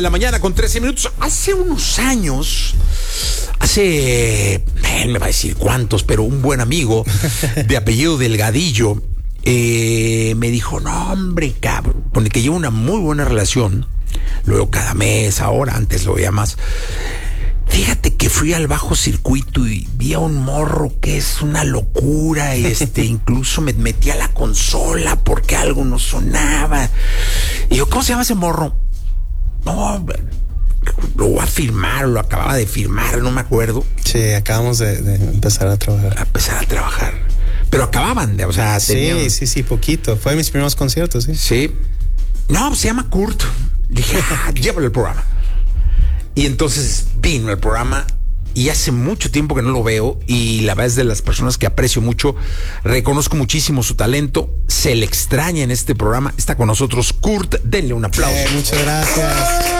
La mañana con 13 minutos. Hace unos años, me va a decir cuántos, pero un buen amigo de apellido Delgadillo me dijo, no hombre, cabrón, con el que llevo una muy buena relación, lo veo cada mes, ahora, antes lo veía más. Fíjate que fui al bajo circuito y vi a un morro que es una locura, incluso me metí a la consola porque algo no sonaba. Y yo, ¿cómo se llama ese morro? No, lo voy a firmar, lo acababa de firmar, no me acuerdo. Sí, acabamos de empezar a trabajar. Pero acababan de, o sea, tenían... Sí, poquito. Fue de mis primeros conciertos, sí. Sí. No, pues se llama Kurt. Dije, llévalo al programa. Y entonces vino el programa y hace mucho tiempo que no lo veo y la verdad es de las personas que aprecio mucho, reconozco muchísimo su talento, se le extraña en este programa, está con nosotros Kurt, denle un aplauso. Muchas gracias.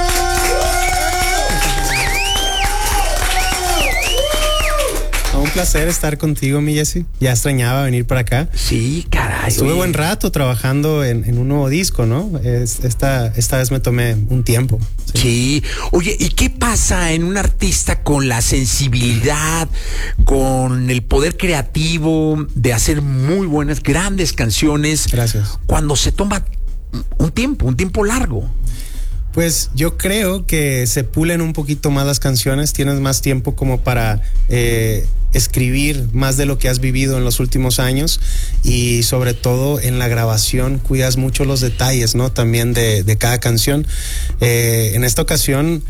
Un placer estar contigo, mi Jesse. Ya extrañaba venir para acá. Sí, caray. Estuve buen rato trabajando en un nuevo disco, ¿no? Esta vez me tomé un tiempo. Sí. Oye, ¿y qué pasa en un artista con la sensibilidad, con el poder creativo de hacer muy buenas, grandes canciones? Gracias. Cuando se toma un tiempo largo. Pues yo creo que se pulen un poquito más las canciones, tienes más tiempo como para escribir más de lo que has vivido en los últimos años y sobre todo en la grabación cuidas mucho los detalles, ¿no? También de cada canción. En esta ocasión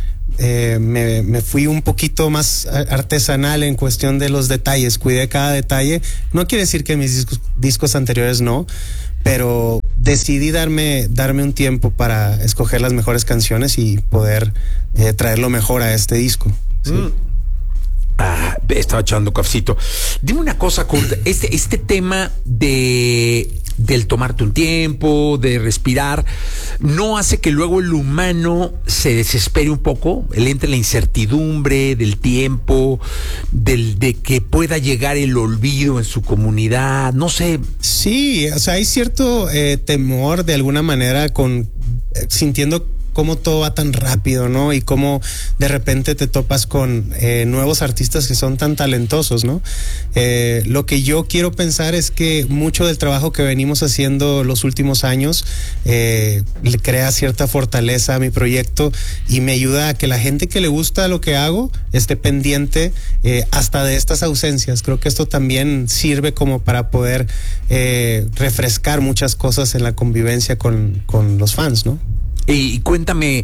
me fui un poquito más artesanal en cuestión de los detalles, cuidé cada detalle. No quiere decir que mis discos anteriores no, pero decidí darme un tiempo para escoger las mejores canciones y poder traer lo mejor a este disco. ¿Sí? Estaba echando cafecito. Dime una cosa, Kurt, este tema del tomarte un tiempo, de respirar, ¿no hace que luego el humano se desespere un poco? Él entre en la incertidumbre del tiempo, de que pueda llegar el olvido en su comunidad, no sé. Sí, o sea, hay cierto temor de alguna manera sintiendo cómo todo va tan rápido, ¿no? Y cómo de repente te topas con nuevos artistas que son tan talentosos, ¿no? Lo que yo quiero pensar es que mucho del trabajo que venimos haciendo los últimos años le crea cierta fortaleza a mi proyecto y me ayuda a que la gente que le gusta lo que hago esté pendiente hasta de estas ausencias. Creo que esto también sirve como para poder refrescar muchas cosas en la convivencia con los fans, ¿no? Y cuéntame,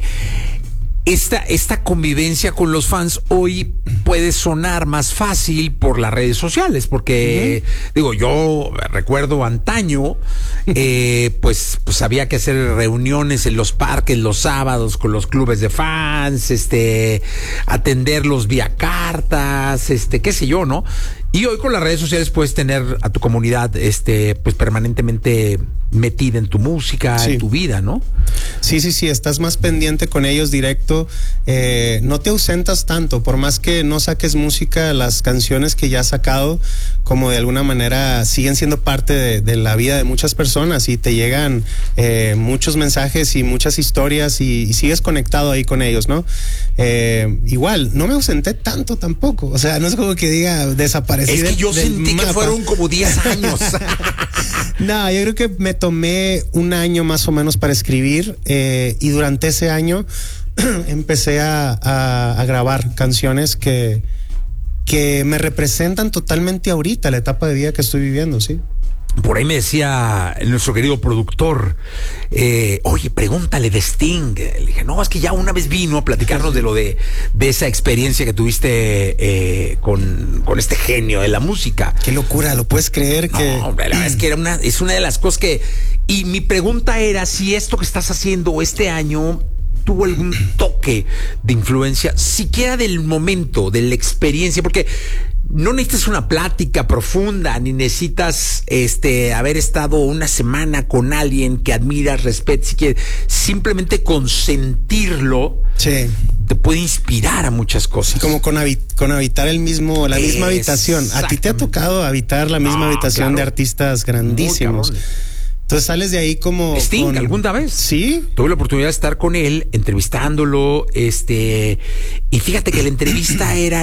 esta convivencia con los fans hoy puede sonar más fácil por las redes sociales, porque digo, yo recuerdo antaño, pues había que hacer reuniones en los parques los sábados con los clubes de fans, atenderlos vía cartas, qué sé yo, ¿no? Y hoy con las redes sociales puedes tener a tu comunidad, pues permanentemente metida en tu música, sí, en tu vida, ¿no? Sí, estás más pendiente con ellos directo, no te ausentas tanto, por más que no saques música, las canciones que ya has sacado, como de alguna manera siguen siendo parte de la vida de muchas personas y te llegan muchos mensajes y muchas historias y sigues conectado ahí con ellos, ¿no? Igual, no me ausenté tanto tampoco, o sea, no es como que diga desaparecí. Es que yo sentí que fueron como 10 años. No, yo creo que me tomé un año más o menos para escribir y durante ese año empecé a grabar canciones que me representan totalmente ahorita, la etapa de vida que estoy viviendo, sí. Por ahí me decía nuestro querido productor, oye, pregúntale de Sting. Le dije, no, es que ya una vez vino a platicarnos de esa experiencia que tuviste con este genio de la música. Qué locura, ¿lo puedes creer? No, hombre, la verdad es que es una de las cosas que... Y mi pregunta era si esto que estás haciendo este año tuvo algún toque de influencia, siquiera del momento, de la experiencia, porque... No necesitas una plática profunda, ni necesitas haber estado una semana con alguien que admiras, respetas, si quieres. Simplemente con sentirlo, sí, te puede inspirar a muchas cosas. Como con habitar la misma habitación. A ti te ha tocado habitar la misma habitación, claro, de artistas grandísimos. Entonces sales de ahí como... Sting, ¿alguna vez? Sí. Tuve la oportunidad de estar con él, entrevistándolo, y fíjate que la entrevista era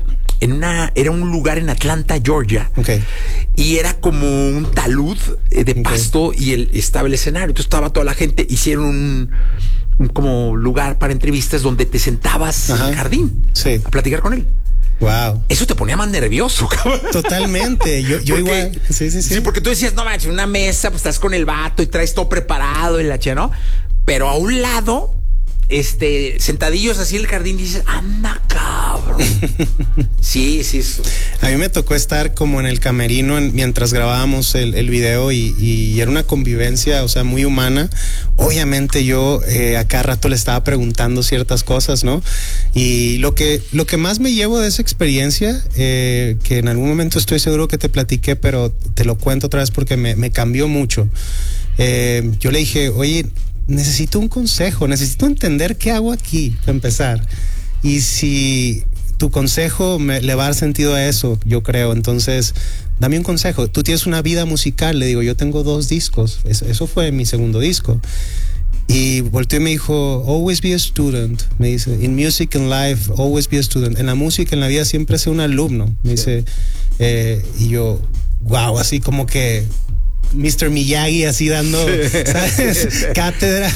era un lugar en Atlanta, Georgia. Okay. Y era como un talud de pasto y estaba el escenario. Entonces estaba toda la gente, hicieron un como lugar para entrevistas donde te sentabas en el jardín a platicar con él. Wow. Eso te ponía más nervioso, cabrón. Totalmente. Yo igual. Sí, porque tú decías, no manches, una mesa, pues estás con el vato y traes todo preparado y la che, ¿no? Pero a un lado, sentadillos así en el jardín, dices, anda, cabrón. Sí. A mí me tocó estar como en el camerino mientras grabábamos el video y era una convivencia, o sea, muy humana. Obviamente yo a cada rato le estaba preguntando ciertas cosas, ¿no? Y lo que más me llevo de esa experiencia, que en algún momento estoy seguro que te platiqué, pero te lo cuento otra vez porque me cambió mucho. Yo le dije, oye, necesito un consejo, necesito entender qué hago aquí, para empezar. Y si tu consejo le va a dar sentido a eso, yo creo, entonces dame un consejo. Tú tienes una vida musical, le digo, yo tengo 2 discos, eso fue mi segundo disco. Y volteó y me dijo, always be a student, me dice, in music and life, always be a student. En la música, en la vida, siempre sé un alumno, me dice, y yo, wow, así como que Mr. Miyagi así dando, ¿sabes? Cátedra.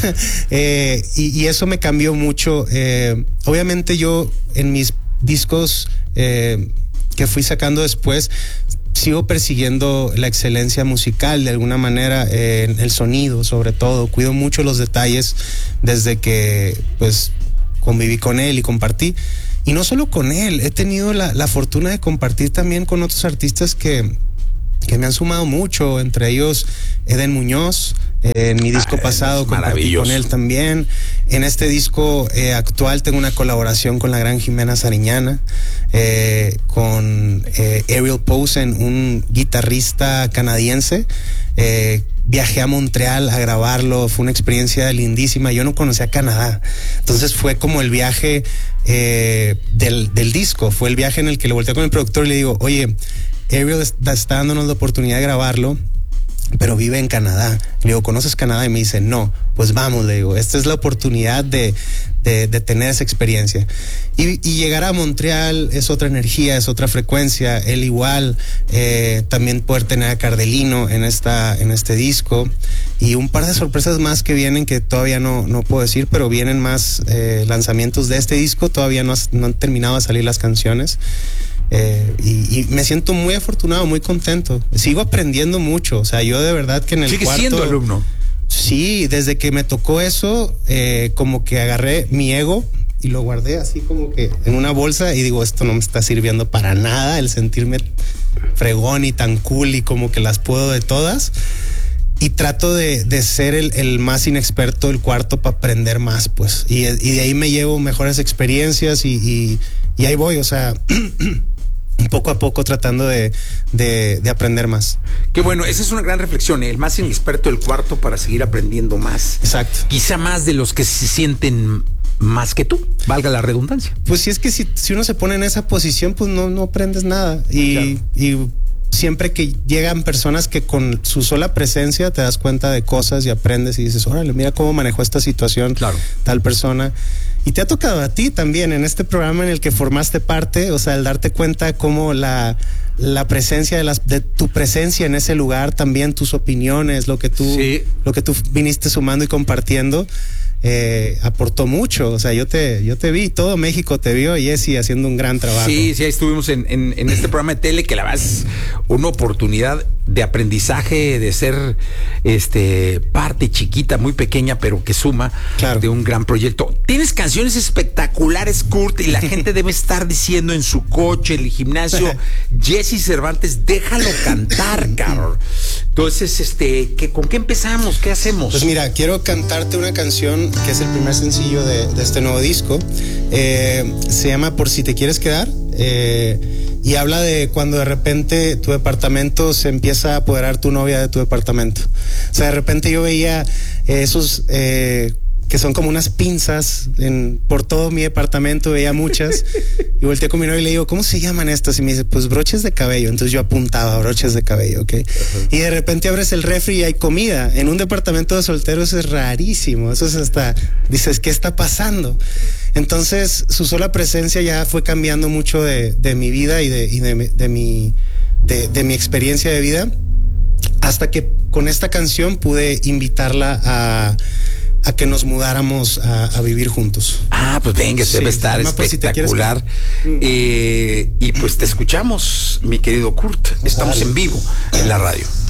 Y eso me cambió mucho. Obviamente yo en mis discos que fui sacando después sigo persiguiendo la excelencia musical de alguna manera, en el sonido sobre todo. Cuido mucho los detalles desde que pues conviví con él y compartí. Y no solo con él, he tenido la fortuna de compartir también con otros artistas que me han sumado mucho, entre ellos Eden Muñoz. En mi disco pasado compartí con él también. En este disco actual tengo una colaboración con la gran Jimena Sariñana, con Ariel Posen, un guitarrista canadiense. Viajé a Montreal a grabarlo, fue una experiencia lindísima. Yo no conocía Canadá, entonces fue como el viaje del disco, fue el viaje en el que le volteé con el productor y le digo, oye, Ariel está dándonos la oportunidad de grabarlo, pero vive en Canadá. Le digo, ¿conoces Canadá? Y me dice, no. Pues vamos, le digo, esta es la oportunidad de tener esa experiencia. Y llegar a Montreal es otra energía, es otra frecuencia. Él igual, también poder tener a Cardelino en este disco. Y un par de sorpresas más que vienen que todavía no puedo decir, pero vienen más lanzamientos de este disco. Todavía no han terminado de salir las canciones. Y me siento muy afortunado, muy contento. Sigo aprendiendo mucho. O sea, yo de verdad que en el ¿Sigues cuarto... siendo alumno? Sí, desde que me tocó eso, como que agarré mi ego y lo guardé así como que en una bolsa y digo, esto no me está sirviendo para nada, el sentirme fregón y tan cool y como que las puedo de todas. Y trato de ser el más inexperto del cuarto para aprender más, pues. Y de ahí me llevo mejores experiencias y ahí voy, o sea... poco a poco tratando de aprender más. Qué bueno, esa es una gran reflexión, el más inexperto del cuarto para seguir aprendiendo más. Exacto. Quizá más de los que se sienten más que tú, valga la redundancia. Pues sí, es que si uno se pone en esa posición, pues no aprendes nada. Y siempre que llegan personas que con su sola presencia te das cuenta de cosas y aprendes y dices, órale, mira cómo manejó esta situación tal persona. Y te ha tocado a ti también en este programa en el que formaste parte, o sea, el darte cuenta cómo la presencia de tu presencia en ese lugar, también tus opiniones, lo que tú viniste sumando y compartiendo, aportó mucho. O sea, yo te vi, todo México te vio, Jesse, haciendo un gran trabajo. Sí, ahí estuvimos en este programa de tele, que la verdad es una oportunidad de aprendizaje, de ser parte chiquita, muy pequeña, pero que suma de un gran proyecto. Tienes canciones espectaculares, Kurt, y la gente debe estar diciendo en su coche, en el gimnasio, Jesse Cervantes, déjalo cantar, cabrón. Entonces, ¿con qué empezamos? ¿Qué hacemos? Pues mira, quiero cantarte una canción que es el primer sencillo de este nuevo disco. Se llama Por si te quieres quedar. Y habla de cuando de repente tu departamento se empieza a apoderar tu novia de tu departamento. O sea, de repente yo veía esos que que son como unas pinzas por todo mi departamento, veía muchas, y volteé con mi novia y le digo, ¿cómo se llaman estas? Y me dice, pues broches de cabello. Entonces yo apuntaba, broches de cabello, ¿ok? Y de repente abres el refri y hay comida. En un departamento de solteros es rarísimo, eso es hasta, dices, ¿qué está pasando? Entonces su sola presencia ya fue cambiando mucho de mi vida y de mi experiencia de vida, hasta que con esta canción pude invitarla a que nos mudáramos a vivir juntos. Ah, pues venga, debe estar espectacular. Y pues te escuchamos, mi querido Kurt. Estamos en vivo en la radio.